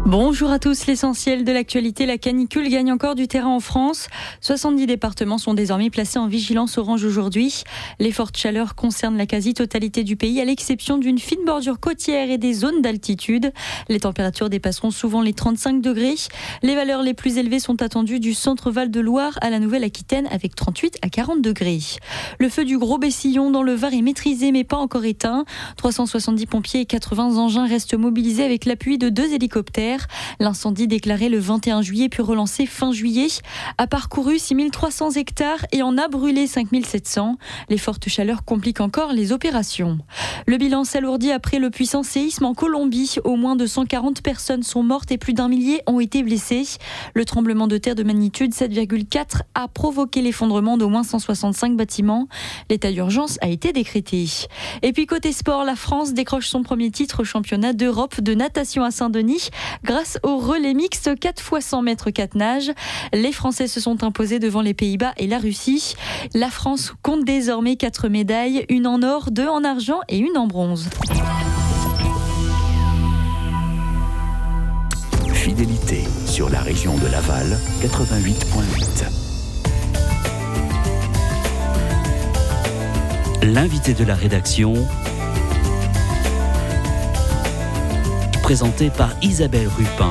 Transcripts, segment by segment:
Bonjour à tous, l'essentiel de l'actualité, la canicule gagne encore du terrain en France. 70 départements sont désormais placés en vigilance orange aujourd'hui. Les fortes chaleurs concernent la quasi-totalité du pays, à l'exception d'une fine bordure côtière et des zones d'altitude. Les températures dépasseront souvent les 35 degrés. Les valeurs les plus élevées sont attendues du centre Val-de-Loire à la Nouvelle-Aquitaine avec 38 à 40 degrés. Le feu du Gros Bessillon dans le Var est maîtrisé mais pas encore éteint. 370 pompiers et 80 engins restent mobilisés avec l'appui de 2 hélicoptères. L'incendie déclaré le 21 juillet puis relancé fin juillet a parcouru 6300 hectares et en a brûlé 5700. Les fortes chaleurs compliquent encore les opérations. Le bilan s'alourdit après le puissant séisme en Colombie. Au moins 240 personnes sont mortes et plus d'1 millier ont été blessées. Le tremblement de terre de magnitude 7,4 a provoqué l'effondrement d'au moins 165 bâtiments. L'état d'urgence a été décrété. Et puis côté sport, la France décroche son premier titre au championnat d'Europe de natation à Saint-Denis grâce au relais mixte 4 x 100 mètres 4 nages. Les Français se sont imposés devant les Pays-Bas et la Russie. La France compte désormais 4 médailles, une en or, 2 en argent et une en bronze. Fidélité sur la région de Laval, 88.8. L'invité de la rédaction, présenté par Isabelle Rupin.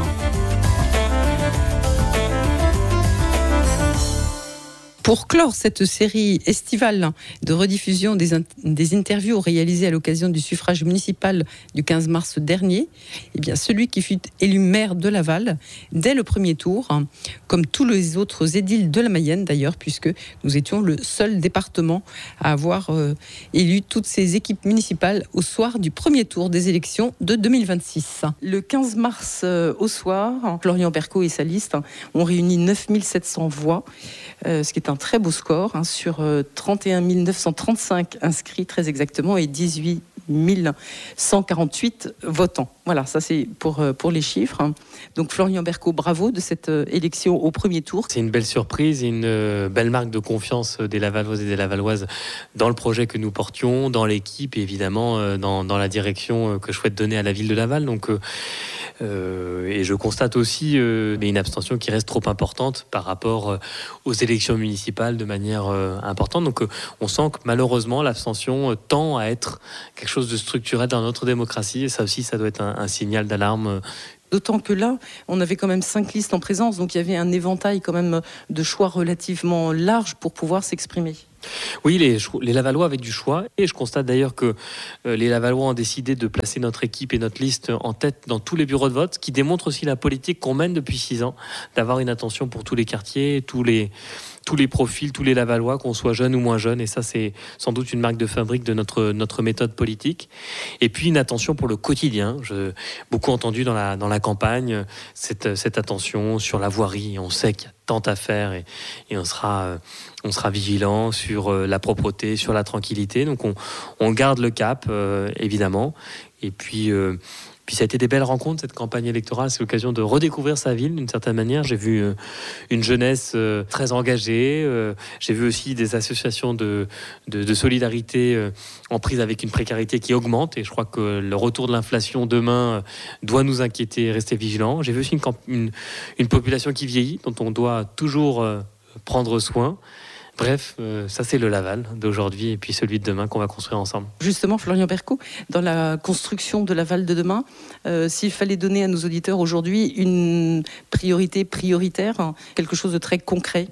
Pour clore cette série estivale de rediffusion des interviews réalisées à l'occasion du suffrage municipal du 15 mars dernier, eh bien celui qui fut élu maire de Laval dès le premier tour, comme tous les autres édiles de la Mayenne d'ailleurs, puisque nous étions le seul département à avoir élu toutes ces équipes municipales au soir du premier tour des élections de 2026. Le 15 mars au soir, Florian Berco et sa liste ont réuni 9700 voix, ce qui est un très beau score sur 31 935 inscrits très exactement et 18 148 votants. Voilà, ça c'est pour les chiffres. Donc Florian Berco, bravo de cette élection au premier tour. C'est une belle surprise et une belle marque de confiance des Lavalloises et des Lavalloises dans le projet que nous portions, dans l'équipe et évidemment dans la direction que je souhaite donner à la ville de Laval. Donc, et je constate aussi une abstention qui reste trop importante par rapport aux élections municipales de manière importante. Donc on sent que malheureusement l'abstention tend à être quelque chose de structurel dans notre démocratie et ça aussi ça doit être un signal d'alarme. D'autant que là, on avait quand même 5 listes en présence, donc il y avait un éventail quand même de choix relativement large pour pouvoir s'exprimer. Oui, les Lavallois avaient du choix et je constate d'ailleurs que les Lavallois ont décidé de placer notre équipe et notre liste en tête dans tous les bureaux de vote, ce qui démontre aussi la politique qu'on mène depuis 6 ans, d'avoir une attention pour tous les quartiers, tous les profils, tous les Lavallois, qu'on soit jeunes ou moins jeunes, et ça c'est sans doute une marque de fabrique de notre méthode politique. Et puis une attention pour le quotidien. J'ai beaucoup entendu dans la campagne cette attention sur la voirie. On sait qu'il y a tant à faire et on sera vigilant sur la propreté, sur la tranquillité. Donc on garde le cap, évidemment. Et puis ça a été des belles rencontres, cette campagne électorale. C'est l'occasion de redécouvrir sa ville d'une certaine manière. J'ai vu une jeunesse très engagée. J'ai vu aussi des associations de solidarité en prise avec une précarité qui augmente. Et je crois que le retour de l'inflation demain doit nous inquiéter et rester vigilants. J'ai vu aussi une population qui vieillit, dont on doit toujours prendre soin. Bref, ça c'est le Laval d'aujourd'hui et puis celui de demain qu'on va construire ensemble. Justement, Florian Berco, dans la construction de Laval de demain, s'il fallait donner à nos auditeurs aujourd'hui une prioritaire, quelque chose de très concret.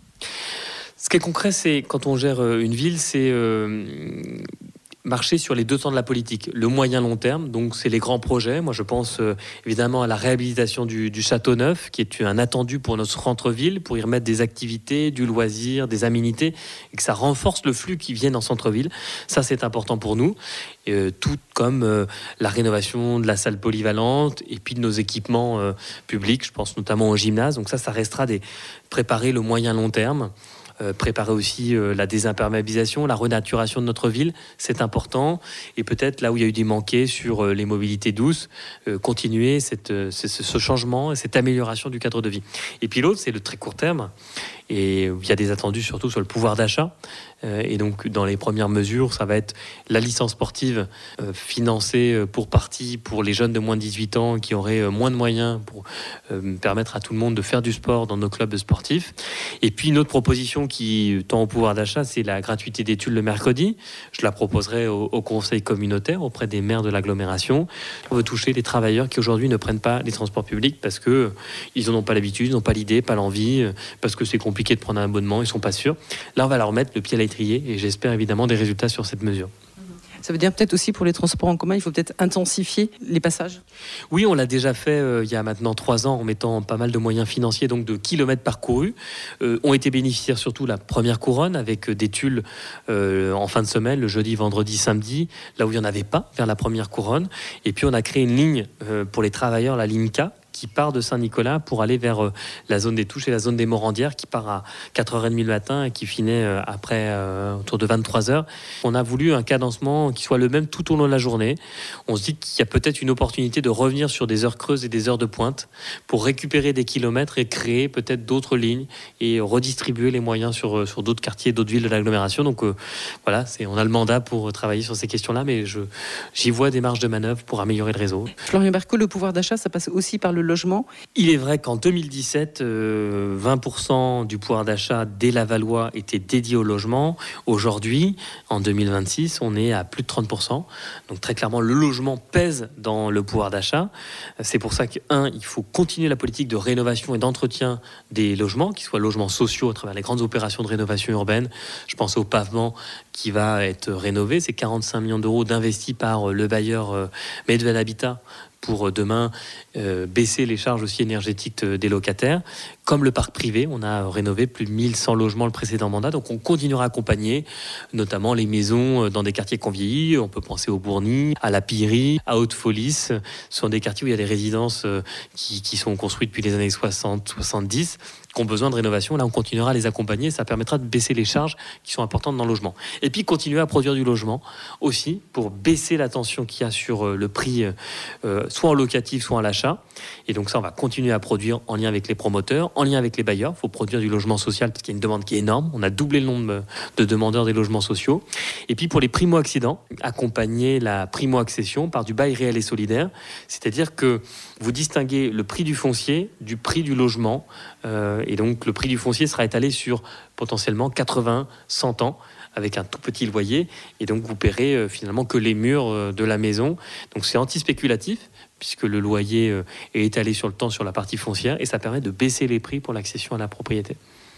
Ce qui est concret, c'est quand on gère une ville, c'est marcher sur les 2 temps de la politique. Le moyen long terme, donc c'est les grands projets. Moi, je pense évidemment à la réhabilitation du Château Neuf, qui est un attendu pour notre centre-ville, pour y remettre des activités, du loisir, des aménités, et que ça renforce le flux qui vient en centre-ville. Ça, c'est important pour nous. Tout comme la rénovation de la salle polyvalente et puis de nos équipements publics. Je pense notamment au gymnase. Donc ça restera préparer le moyen long terme. Préparer aussi la désimperméabilisation, la renaturation de notre ville, c'est important. Et peut-être là où il y a eu des manqués sur les mobilités douces, continuer ce changement et cette amélioration du cadre de vie. Et puis l'autre, c'est le très court terme. Et il y a des attendus surtout sur le pouvoir d'achat. Et donc, dans les premières mesures, ça va être la licence sportive financée pour partie pour les jeunes de moins de 18 ans qui auraient moins de moyens pour permettre à tout le monde de faire du sport dans nos clubs sportifs. Et puis, une autre proposition qui tend au pouvoir d'achat, c'est la gratuité d'études le mercredi. Je la proposerai au conseil communautaire auprès des maires de l'agglomération. On veut toucher les travailleurs qui aujourd'hui ne prennent pas les transports publics parce qu'ils n'en ont pas l'habitude, ils n'ont pas l'idée, pas l'envie, parce que c'est compliqué de prendre un abonnement, ils ne sont pas sûrs. Là, on va leur mettre le pied à l'étrier et j'espère évidemment des résultats sur cette mesure. Ça veut dire peut-être aussi pour les transports en commun, il faut peut-être intensifier les passages. Oui, on l'a déjà fait il y a maintenant 3 ans en mettant pas mal de moyens financiers, donc de kilomètres parcourus. Ont été bénéficiaires surtout la première couronne avec des tulles en fin de semaine, le jeudi, vendredi, samedi, là où il n'y en avait pas vers la première couronne. Et puis on a créé une ligne pour les travailleurs, la ligne K, qui part de Saint-Nicolas pour aller vers la zone des Touches et la zone des Morandières, qui part à 4h30 le matin et qui finit après autour de 23h. On a voulu un cadencement qui soit le même tout au long de la journée. On se dit qu'il y a peut-être une opportunité de revenir sur des heures creuses et des heures de pointe pour récupérer des kilomètres et créer peut-être d'autres lignes et redistribuer les moyens sur d'autres quartiers, d'autres villes de l'agglomération. Donc voilà, on a le mandat pour travailler sur ces questions-là, mais j'y vois des marges de manœuvre pour améliorer le réseau. Florian Bercot, le pouvoir d'achat, ça passe aussi par le logement. Il est vrai qu'en 2017, 20% du pouvoir d'achat des Lavallois était dédié au logement. Aujourd'hui, en 2026, on est à plus de 30%. Donc très clairement, le logement pèse dans le pouvoir d'achat. C'est pour ça il faut continuer la politique de rénovation et d'entretien des logements, qu'ils soient logements sociaux à travers les grandes opérations de rénovation urbaine. Je pense au pavement qui va être rénové. C'est 45 millions d'euros d'investis par le bailleur Medvel Habitat pour demain baisser les charges aussi énergétiques des locataires. Comme le parc privé, on a rénové plus de 1100 logements le précédent mandat, donc on continuera à accompagner notamment les maisons dans des quartiers qui ont vieilli. On peut penser au Bourgny, à la Pillerie, à Haute-Folis. Ce sont des quartiers où il y a des résidences qui sont construites depuis les années 60, 70, qui ont besoin de rénovation. Là, on continuera à les accompagner. Ça permettra de baisser les charges qui sont importantes dans le logement. Et puis, continuer à produire du logement aussi pour baisser la tension qu'il y a sur le prix, soit en locatif, soit en l'achat. Et donc ça, on va continuer à produire en lien avec les promoteurs, en lien avec les bailleurs. Il faut produire du logement social parce qu'il y a une demande qui est énorme. On a doublé le nombre de demandeurs des logements sociaux. Et puis, pour les primo-accédants, accompagner la primo-accession par du bail réel et solidaire. C'est-à-dire que vous distinguez le prix du foncier du prix du logement. Et donc, le prix du foncier sera étalé sur potentiellement 80, 100 ans avec un tout petit loyer. Et donc, vous paierez finalement que les murs de la maison. Donc, c'est anti-spéculatif puisque le loyer est étalé sur le temps sur la partie foncière et ça permet de baisser les prix pour l'accession à la propriété.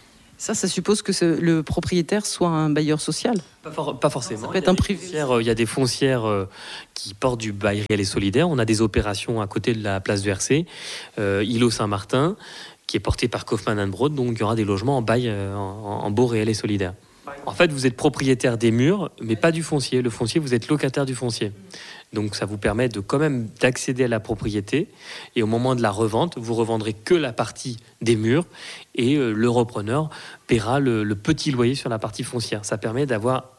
Ça suppose que le propriétaire soit un bailleur social ? Pas forcément. Ça peut être un privé. Il y a des foncières qui portent du bail réel et solidaire. On a des opérations à côté de la place de RC, Îlot Saint-Martin, qui est porté par Kaufmann & Broad, donc il y aura des logements en bail en baux réel et solidaire. En fait, vous êtes propriétaire des murs, mais pas du foncier. Le foncier, vous êtes locataire du foncier. Donc ça vous permet de quand même d'accéder à la propriété. Et au moment de la revente, vous revendrez que la partie des murs et le repreneur paiera le petit loyer sur la partie foncière. Ça permet d'avoir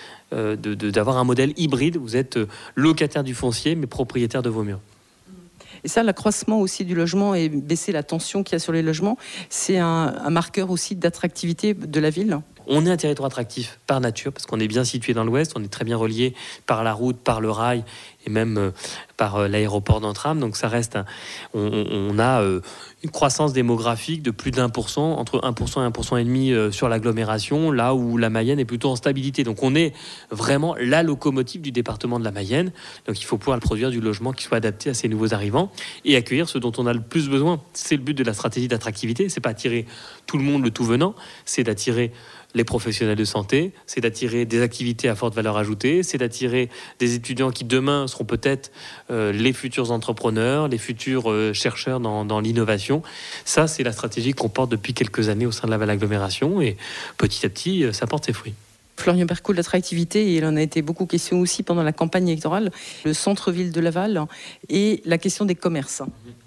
un modèle hybride. Vous êtes locataire du foncier, mais propriétaire de vos murs. Et ça, l'accroissement aussi du logement et baisser la tension qu'il y a sur les logements, c'est un marqueur aussi d'attractivité de la ville. On est un territoire attractif par nature, parce qu'on est bien situé dans l'ouest, on est très bien relié par la route, par le rail, et même par l'aéroport d'Entrammes. Donc ça reste, on a une croissance démographique de plus d'1%, entre 1% et 1,5% sur l'agglomération, là où la Mayenne est plutôt en stabilité. Donc on est vraiment la locomotive du département de la Mayenne. Donc il faut pouvoir produire du logement qui soit adapté à ces nouveaux arrivants et accueillir ceux dont on a le plus besoin. C'est le but de la stratégie d'attractivité, c'est pas attirer tout le monde, le tout venant, c'est d'attirer les professionnels de santé, c'est d'attirer des activités à forte valeur ajoutée, c'est d'attirer des étudiants qui demain seront peut-être les futurs entrepreneurs, les futurs chercheurs dans l'innovation. Ça, c'est la stratégie qu'on porte depuis quelques années au sein de la Laval Agglomération et petit à petit, ça porte ses fruits. Florian Bercot, l'attractivité, et il en a été beaucoup question aussi pendant la campagne électorale, le centre-ville de Laval et la question des commerces.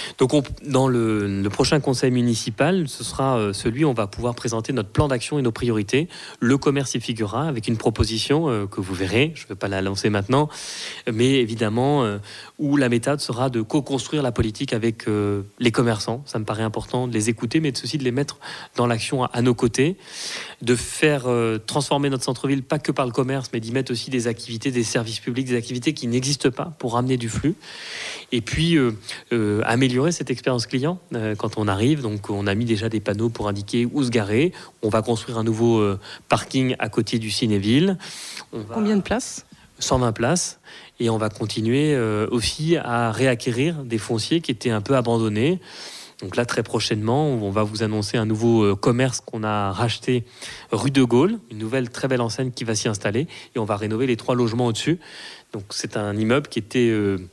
Donc dans le prochain conseil municipal, ce sera celui où on va pouvoir présenter notre plan d'action et nos priorités. Le commerce y figurera avec une proposition que vous verrez, je ne vais pas la lancer maintenant, mais évidemment où la méthode sera de co-construire la politique avec les commerçants. Ça me paraît important de les écouter, mais aussi de les mettre dans l'action à nos côtés, de faire transformer notre centre-ville, pas que par le commerce, mais d'y mettre aussi des activités, des services publics, des activités qui n'existent pas pour ramener du flux. Et puis améliorer cette expérience client quand on arrive. Donc on a mis déjà des panneaux pour indiquer où se garer. On va construire un nouveau parking à côté du Cinéville. Combien de places ? 120 places. Et on va continuer aussi à réacquérir des fonciers qui étaient un peu abandonnés. Donc là, très prochainement, on va vous annoncer un nouveau commerce qu'on a racheté rue de Gaulle, une nouvelle très belle enseigne qui va s'y installer. Et on va rénover les 3 logements au-dessus. Donc c'est un immeuble qui était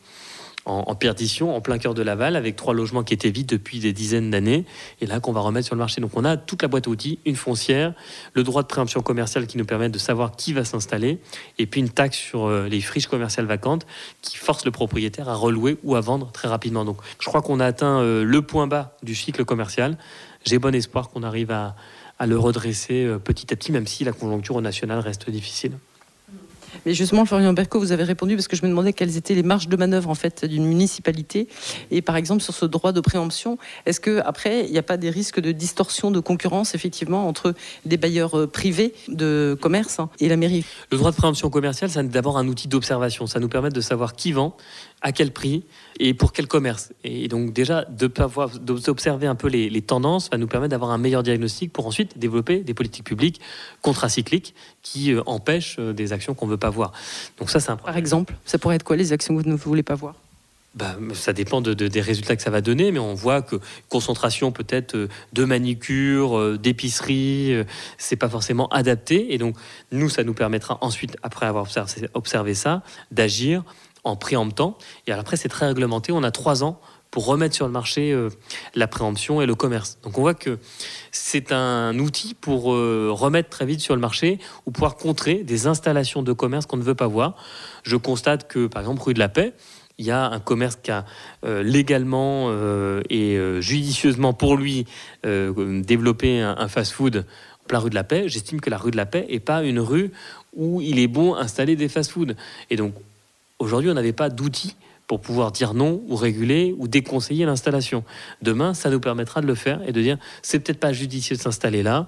en perdition, en plein cœur de Laval, avec 3 logements qui étaient vides depuis des dizaines d'années, et là qu'on va remettre sur le marché. Donc on a toute la boîte à outils, une foncière, le droit de préemption commerciale qui nous permet de savoir qui va s'installer, et puis une taxe sur les friches commerciales vacantes qui force le propriétaire à relouer ou à vendre très rapidement. Donc je crois qu'on a atteint le point bas du cycle commercial. J'ai bon espoir qu'on arrive à le redresser petit à petit, même si la conjoncture nationale reste difficile. Mais justement, Florian Berco, vous avez répondu parce que je me demandais quelles étaient les marges de manœuvre en fait d'une municipalité. Et par exemple, sur ce droit de préemption, est-ce qu'après, il n'y a pas des risques de distorsion de concurrence effectivement entre des bailleurs privés de commerce et la mairie ? Le droit de préemption commerciale, c'est d'abord un outil d'observation. Ça nous permet de savoir qui vend, à quel prix et pour quel commerce. Et donc déjà, d'observer un peu les tendances va nous permettre d'avoir un meilleur diagnostic pour ensuite développer des politiques publiques contracycliques qui empêchent des actions qu'on ne veut pas voir. Donc ça, c'est un... Par exemple, ça pourrait être quoi les actions que vous ne voulez pas voir ? Ça dépend des résultats que ça va donner, mais on voit que concentration peut-être de manicure, d'épicerie, c'est pas forcément adapté. Et donc nous, ça nous permettra ensuite, après avoir observé ça, d'agir en préemptant. Et après, c'est très réglementé. On a 3 ans pour remettre sur le marché la préemption et le commerce. Donc on voit que c'est un outil pour remettre très vite sur le marché ou pouvoir contrer des installations de commerce qu'on ne veut pas voir. Je constate que, par exemple, rue de la Paix, il y a un commerce qui a légalement et judicieusement pour lui développé un fast-food plein rue de la Paix. J'estime que la rue de la Paix n'est pas une rue où il est bon installer des fast-foods. Et donc, aujourd'hui, on n'avait pas d'outils pour pouvoir dire non ou réguler ou déconseiller l'installation. Demain, ça nous permettra de le faire et de dire c'est peut-être pas judicieux de s'installer là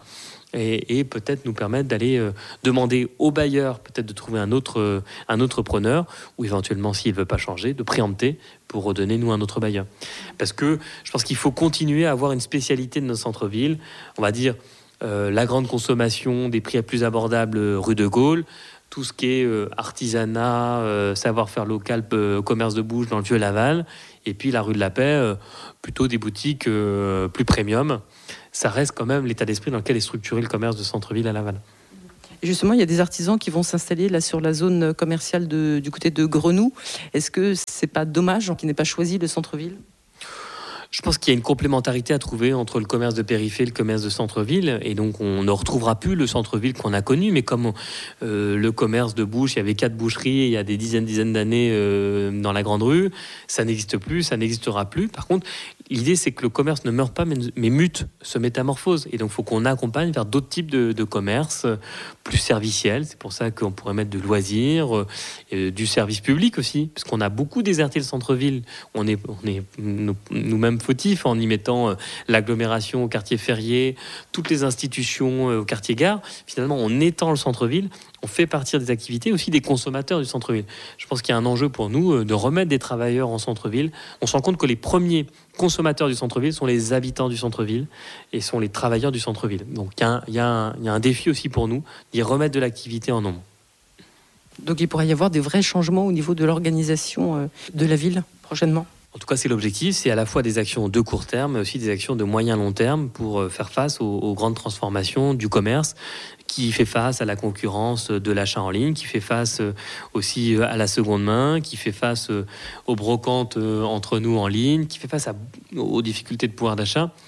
et peut-être nous permettre d'aller demander au bailleur peut-être de trouver un autre preneur ou éventuellement s'il ne veut pas changer, de préempter pour redonner nous un autre bailleur. Parce que je pense qu'il faut continuer à avoir une spécialité de nos centres-villes. On va dire la grande consommation, des prix plus abordables rue de Gaulle, tout ce qui est artisanat, savoir-faire local, commerce de bouche dans le vieux Laval, et puis la rue de la Paix, plutôt des boutiques plus premium. Ça reste quand même l'état d'esprit dans lequel est structuré le commerce de centre-ville à Laval. Et justement, il y a des artisans qui vont s'installer là sur la zone commerciale du côté de Grenoux. Est-ce que c'est pas dommage qu'ils n'aient pas choisi le centre-ville ? Je pense qu'il y a une complémentarité à trouver entre le commerce de périphérie et le commerce de centre-ville. Et donc, on ne retrouvera plus le centre-ville qu'on a connu. Mais comme le commerce de bouche, il y avait 4 boucheries il y a des dizaines d'années dans la Grande Rue, ça n'existe plus, ça n'existera plus. Par contre, l'idée, c'est que le commerce ne meurt pas, mais mute, se métamorphose. Et donc, il faut qu'on accompagne vers d'autres types de commerce plus serviciels. C'est pour ça qu'on pourrait mettre du loisir, du service public aussi, parce qu'on a beaucoup déserté le centre-ville. On est nous-mêmes fautifs en y mettant l'agglomération au quartier Ferrier, toutes les institutions au quartier Gare. Finalement, on étend le centre-ville, on fait partir des activités, aussi des consommateurs du centre-ville. Je pense qu'il y a un enjeu pour nous de remettre des travailleurs en centre-ville. On se rend compte que les premiers consommateurs du centre-ville sont les habitants du centre-ville et sont les travailleurs du centre-ville. Donc il y a un défi aussi pour nous d'y remettre de l'activité en nombre. Donc il pourrait y avoir des vrais changements au niveau de l'organisation de la ville prochainement ? En tout cas, c'est l'objectif, c'est à la fois des actions de court terme, mais aussi des actions de moyen-long terme pour faire face aux grandes transformations du commerce, qui fait face à la concurrence de l'achat en ligne, qui fait face aussi à la seconde main, qui fait face aux brocantes entre nous en ligne, qui fait face aux difficultés de pouvoir d'achat.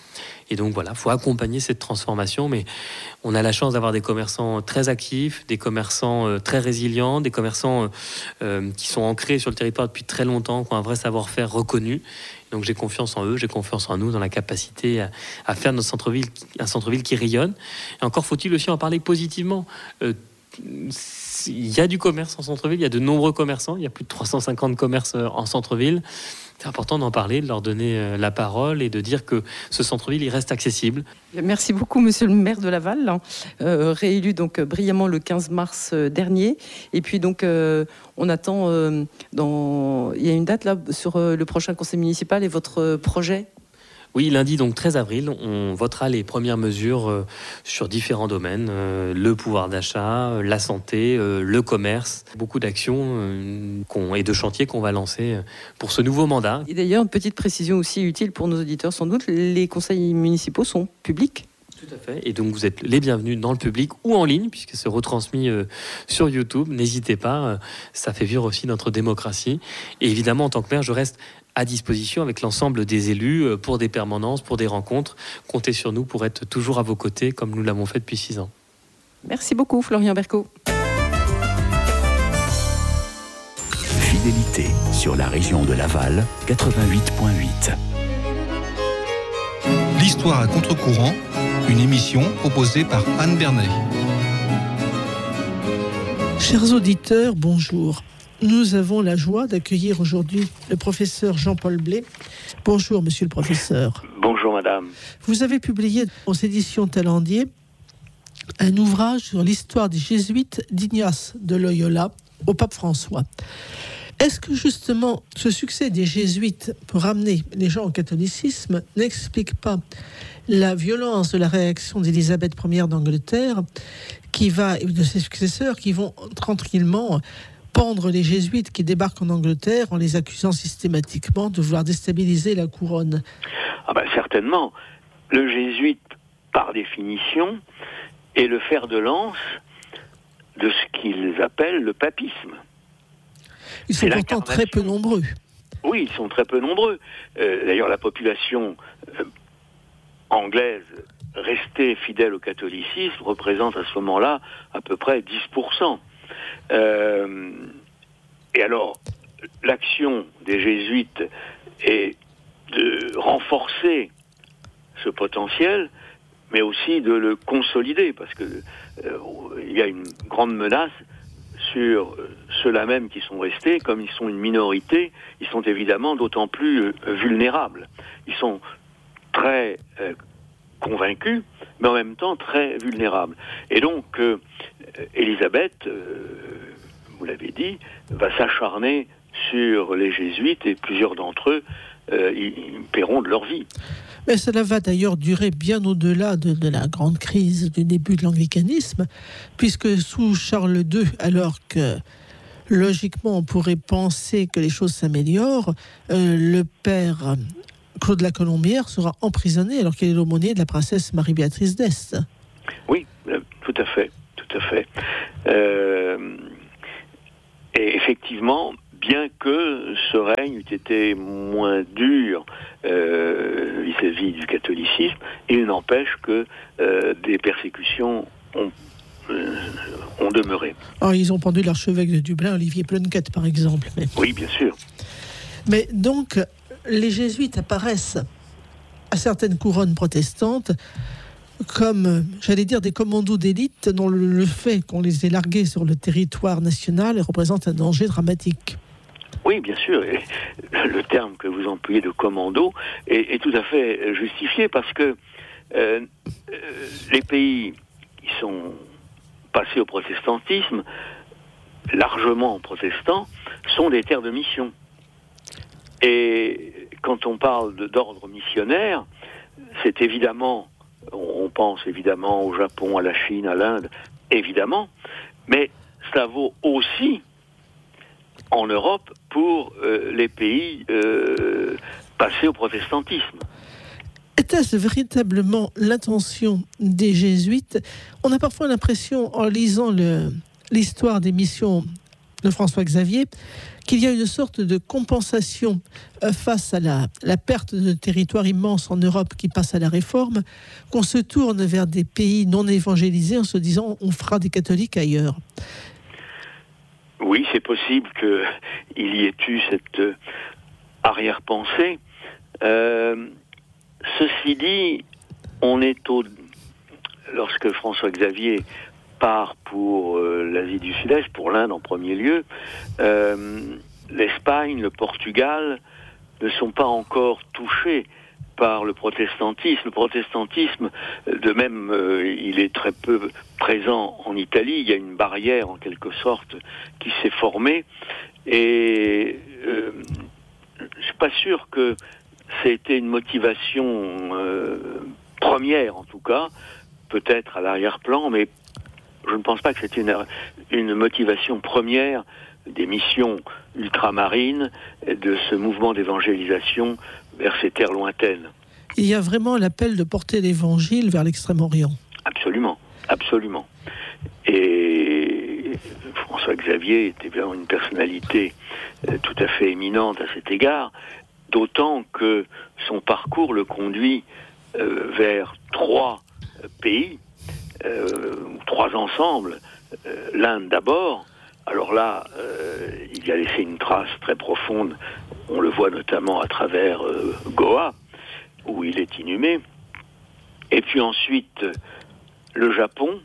Et donc voilà, il faut accompagner cette transformation. Mais on a la chance d'avoir des commerçants très actifs, des commerçants très résilients, des commerçants qui sont ancrés sur le territoire depuis très longtemps, qui ont un vrai savoir-faire reconnu. Donc j'ai confiance en eux, j'ai confiance en nous, dans la capacité à faire notre centre-ville un centre-ville qui rayonne. Et encore faut-il aussi en parler positivement. Il y a du commerce en centre-ville, il y a de nombreux commerçants, il y a plus de 350 commerces en centre-ville. C'est important d'en parler, de leur donner la parole et de dire que ce centre-ville, il reste accessible. Merci beaucoup, monsieur le maire de Laval, réélu donc brillamment le 15 mars dernier. Et puis donc, on attend, il y a une date là sur le prochain conseil municipal et votre projet. Oui, lundi, donc 13 avril, on votera les premières mesures sur différents domaines. Le pouvoir d'achat, la santé, le commerce. Beaucoup d'actions et de chantiers qu'on va lancer pour ce nouveau mandat. Et d'ailleurs, une petite précision aussi utile pour nos auditeurs, sans doute, les conseils municipaux sont publics. Tout à fait. Et donc, vous êtes les bienvenus dans le public ou en ligne, puisque c'est retransmis sur YouTube. N'hésitez pas, ça fait vivre aussi notre démocratie. Et évidemment, en tant que maire, je reste à disposition avec l'ensemble des élus pour des permanences, pour des rencontres. Comptez sur nous pour être toujours à vos côtés, comme nous l'avons fait depuis 6 ans. Merci beaucoup, Florian Berco. Fidélité sur la région de Laval, 88.8. L'histoire à contre-courant, une émission proposée par Anne Bernet. Chers auditeurs, bonjour. Nous avons la joie d'accueillir aujourd'hui le professeur Jean-Paul Blé. Bonjour, monsieur le professeur. Bonjour, madame. Vous avez publié aux éditions Talendier un ouvrage sur l'histoire des jésuites d'Ignace de Loyola au pape François. Est-ce que justement ce succès des jésuites pour ramener les gens au catholicisme n'explique pas la violence de la réaction d'Élisabeth Ier d'Angleterre et de ses successeurs qui vont tranquillement pendre les jésuites qui débarquent en Angleterre en les accusant systématiquement de vouloir déstabiliser la couronne? Certainement. Le jésuite, par définition, est le fer de lance de ce qu'ils appellent le papisme. Ils sont pourtant très peu nombreux. Oui, ils sont très peu nombreux. D'ailleurs, la population anglaise restée fidèle au catholicisme représente à ce moment-là à peu près 10%. Et alors, l'action des jésuites est de renforcer ce potentiel, mais aussi de le consolider, parce que il y a une grande menace sur ceux-là même qui sont restés. Comme ils sont une minorité, ils sont évidemment d'autant plus vulnérables. Ils sont très convaincus, mais en même temps très vulnérables. Et donc, Élisabeth, vous l'avez dit, va s'acharner sur les jésuites, et plusieurs d'entre eux, ils paieront de leur vie. Mais cela va d'ailleurs durer bien au-delà de la grande crise du début de l'anglicanisme, puisque sous Charles II, alors que logiquement on pourrait penser que les choses s'améliorent, le père Claude la Colombière sera emprisonné alors qu'il est l'aumônier de la princesse Marie-Béatrice d'Este. Oui, tout à fait. Et effectivement, bien que ce règne eût été moins dur vis-à-vis du catholicisme, il n'empêche que des persécutions ont demeuré. Alors, ils ont pendu l'archevêque de Dublin, Olivier Plunkett, par exemple. Oui, bien sûr. Mais donc, les jésuites apparaissent à certaines couronnes protestantes comme, j'allais dire, des commandos d'élite dont le fait qu'on les ait largués sur le territoire national représente un danger dramatique. Oui, bien sûr. Et le terme que vous employez de commando est tout à fait justifié, parce que les pays qui sont passés au protestantisme, largement protestants, sont des terres de mission. Et quand on parle d'ordre missionnaire, c'est évidemment, on pense évidemment au Japon, à la Chine, à l'Inde, évidemment, mais ça vaut aussi en Europe pour les pays passés au protestantisme. Est-ce véritablement l'intention des jésuites? On a parfois l'impression, en lisant l'histoire des missions de François Xavier, qu'il y a une sorte de compensation face à la perte de territoires immenses en Europe qui passe à la réforme, qu'on se tourne vers des pays non évangélisés en se disant on fera des catholiques ailleurs. Oui, c'est possible qu'il y ait eu cette arrière-pensée. Ceci dit, lorsque François Xavier part pour l'Asie du Sud-Est, pour l'Inde en premier lieu, l'Espagne, le Portugal ne sont pas encore touchés par le protestantisme. Le protestantisme, de même, il est très peu présent en Italie. Il y a une barrière, en quelque sorte, qui s'est formée. Et je suis pas sûr que c'était une motivation première, en tout cas, peut-être à l'arrière-plan, mais je ne pense pas que c'était une motivation première des missions ultramarines et de ce mouvement d'évangélisation vers ces terres lointaines. Il y a vraiment l'appel de porter l'évangile vers l'Extrême-Orient. Absolument, absolument. Et François Xavier était vraiment une personnalité tout à fait éminente à cet égard, d'autant que son parcours le conduit vers 3 pays, 3 ensembles. L'Inde d'abord. Alors là, il a laissé une trace très profonde. On le voit notamment à travers Goa, où il est inhumé. Et puis ensuite, le Japon,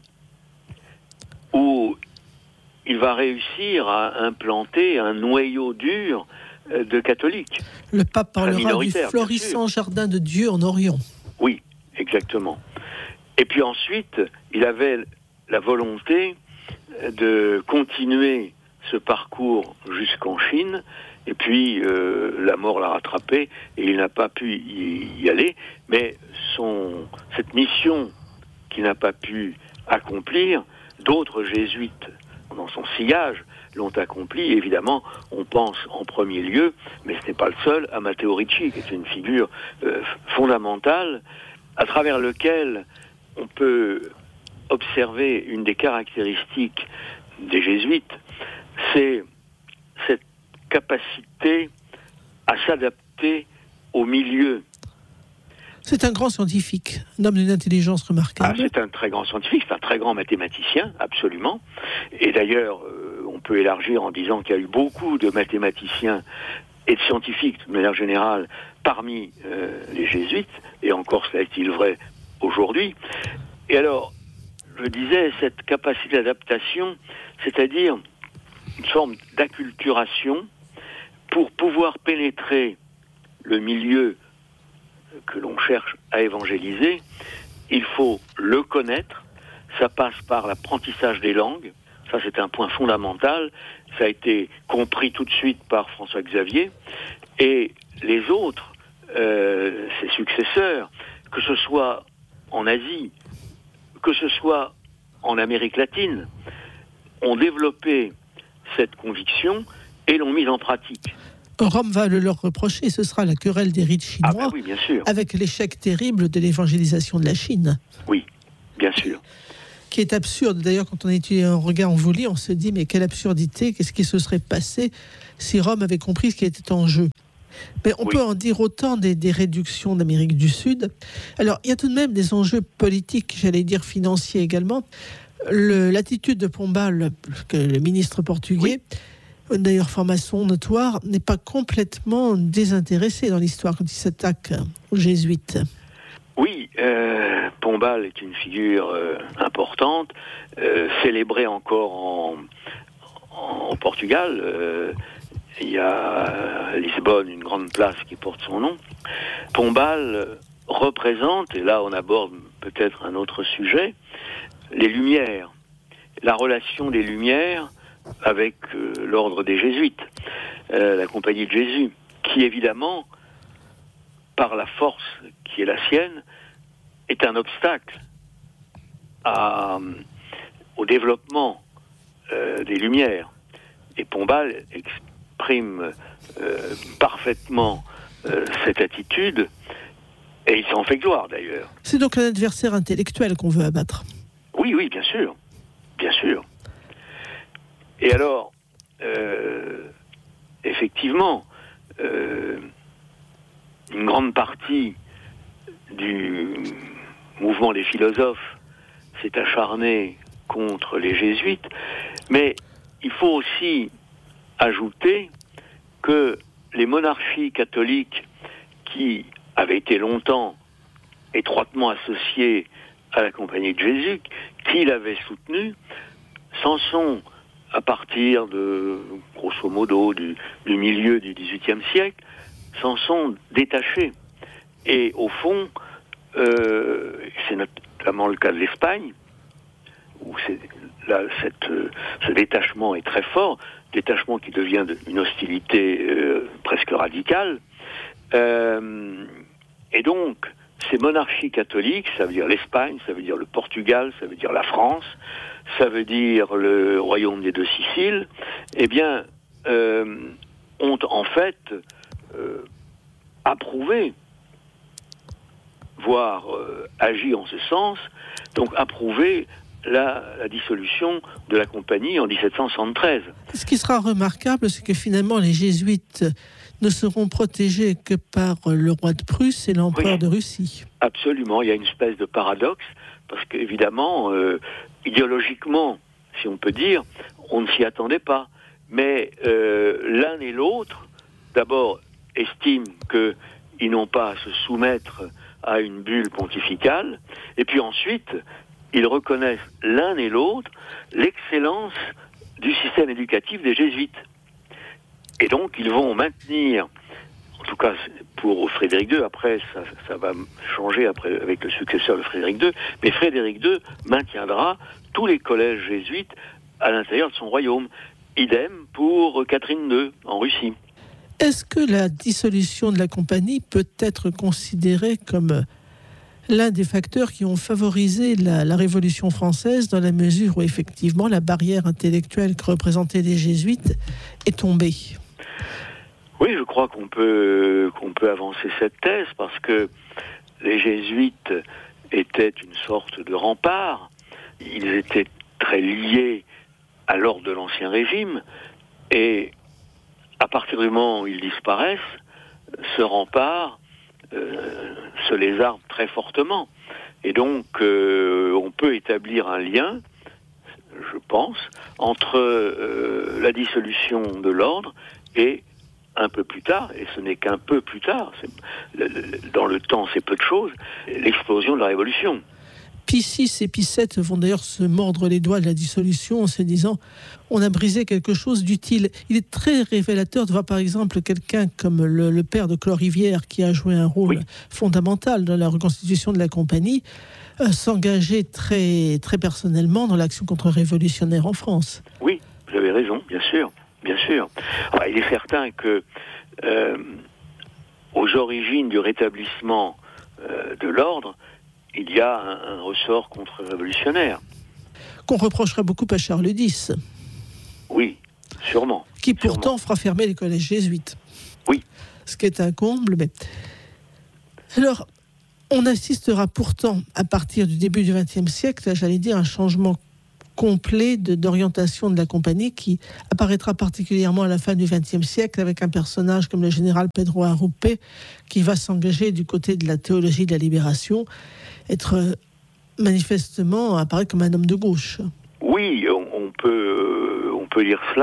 où il va réussir à implanter un noyau dur de catholiques. Le pape parlera du florissant jardin de Dieu en Orient. Oui, exactement. Et puis ensuite, il avait la volonté de continuer ce parcours jusqu'en Chine, et puis la mort l'a rattrapé, et il n'a pas pu y aller, mais cette mission qu'il n'a pas pu accomplir, d'autres jésuites, dans son sillage, l'ont accompli. Évidemment, on pense en premier lieu, mais ce n'est pas le seul, à Matteo Ricci, qui est une figure fondamentale, à travers lequel on peut observer une des caractéristiques des jésuites, c'est cette capacité à s'adapter au milieu. C'est un grand scientifique, un homme d'une intelligence remarquable. C'est un très grand scientifique, c'est un très grand mathématicien, absolument. Et d'ailleurs, on peut élargir en disant qu'il y a eu beaucoup de mathématiciens et de scientifiques, de manière générale, parmi les jésuites, et encore cela est-il vrai aujourd'hui. Et alors, je disais, cette capacité d'adaptation, c'est-à-dire une forme d'acculturation pour pouvoir pénétrer le milieu que l'on cherche à évangéliser, il faut le connaître. Ça passe par l'apprentissage des langues. Ça, c'est un point fondamental. Ça a été compris tout de suite par François Xavier. Et les autres, ses successeurs, que ce soit en Asie, que ce soit en Amérique latine, ont développé cette conviction et l'ont mise en pratique. Rome va le leur reprocher, ce sera la querelle des rites chinois, oui, bien sûr. Avec l'échec terrible de l'évangélisation de la Chine. Oui, bien sûr. Qui est absurde. D'ailleurs, quand on regarde, on vous lit, on se dit, mais quelle absurdité, qu'est-ce qui se serait passé si Rome avait compris ce qui était en jeu. Mais on peut en dire autant des réductions d'Amérique du Sud. Alors, il y a tout de même des enjeux politiques, j'allais dire financiers également. L'attitude de Pombal, le ministre portugais, d'ailleurs franc-maçon notoire, n'est pas complètement désintéressé dans l'histoire quand il s'attaque aux jésuites. Oui, Pombal est une figure importante, célébrée encore en Portugal. Il y a à Lisbonne une grande place qui porte son nom. Pombal représente, et là on aborde peut-être un autre sujet, les Lumières, la relation des Lumières avec l'ordre des Jésuites, la Compagnie de Jésus, qui évidemment, par la force qui est la sienne, est un obstacle au développement des Lumières. Et Pombal exprime parfaitement cette attitude, et il s'en fait gloire d'ailleurs. C'est donc un adversaire intellectuel qu'on veut abattre. Oui, bien sûr, bien sûr. Et alors, effectivement, une grande partie du mouvement des philosophes s'est acharnée contre les jésuites, mais il faut aussi ajouter que les monarchies catholiques qui avaient été longtemps étroitement associées à la Compagnie de Jésus, qui l'avaient soutenue, s'en sont, à partir de, grosso modo, du milieu du XVIIIe siècle, s'en sont détachés. Et au fond, c'est notamment le cas de l'Espagne, où ce détachement est très fort, détachement qui devient une hostilité presque radicale. Et donc, ces monarchies catholiques, ça veut dire l'Espagne, ça veut dire le Portugal, ça veut dire la France, ça veut dire le royaume des deux Siciles, eh bien, ont en fait approuvé, voire agi en ce sens, donc approuvé la dissolution de la compagnie en 1773. Ce qui sera remarquable, c'est que finalement les jésuites ne seront protégés que par le roi de Prusse et l'empereur de Russie. Absolument, il y a une espèce de paradoxe, parce qu'évidemment, idéologiquement, si on peut dire, on ne s'y attendait pas. Mais l'un et l'autre, d'abord, estiment qu'ils n'ont pas à se soumettre à une bulle pontificale, et puis ensuite, ils reconnaissent l'un et l'autre l'excellence du système éducatif des jésuites. Et donc, ils vont maintenir, en tout cas pour Frédéric II, après ça va changer après, avec le successeur de Frédéric II, mais Frédéric II maintiendra tous les collèges jésuites à l'intérieur de son royaume. Idem pour Catherine II, en Russie. Est-ce que la dissolution de la compagnie peut être considérée comme l'un des facteurs qui ont favorisé la Révolution française, dans la mesure où effectivement la barrière intellectuelle que représentaient les jésuites est tombée ? Oui, je crois qu'on peut avancer cette thèse, parce que les jésuites étaient une sorte de rempart. Ils étaient très liés à l'ordre de l'Ancien Régime, et à partir du moment où ils disparaissent, ce rempart se lézarde très fortement. Et donc, on peut établir un lien, je pense, entre la dissolution de l'ordre et un peu plus tard, et ce n'est qu'un peu plus tard, dans le temps c'est peu de choses, l'explosion de la Révolution. Pie VI et Pie VII vont d'ailleurs se mordre les doigts de la dissolution en se disant on a brisé quelque chose d'utile. Il est très révélateur de voir par exemple quelqu'un comme le père de Claude Rivière, qui a joué un rôle fondamental dans la reconstitution de la compagnie, s'engager très, très personnellement dans l'action contre-révolutionnaire en France. Oui, vous avez raison, bien sûr. Bien sûr. Alors, il est certain que aux origines du rétablissement de l'ordre, il y a un ressort contre-révolutionnaire. Qu'on reprochera beaucoup à Charles X. Oui, sûrement. Qui pourtant fera fermer les collèges jésuites. Oui. Ce qui est un comble. Mais... Alors, on assistera pourtant, à partir du début du XXe siècle, j'allais dire, un changement complet d'orientation de la compagnie qui apparaîtra particulièrement à la fin du XXe siècle avec un personnage comme le général Pedro Arrupe qui va s'engager du côté de la théologie de la libération, être manifestement apparaître comme un homme de gauche. Oui, on peut dire cela.